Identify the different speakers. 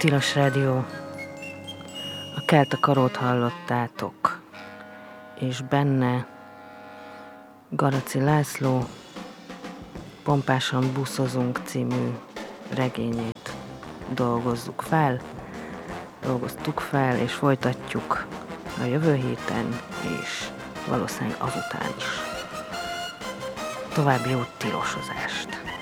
Speaker 1: Tilos Rádió. A Kelt a karót hallottátok, és benne Garaci László Pompásan buszozunk című regényét dolgoztuk fel, és folytatjuk a jövő héten, és valószínűleg azután is. További jó tilosozást!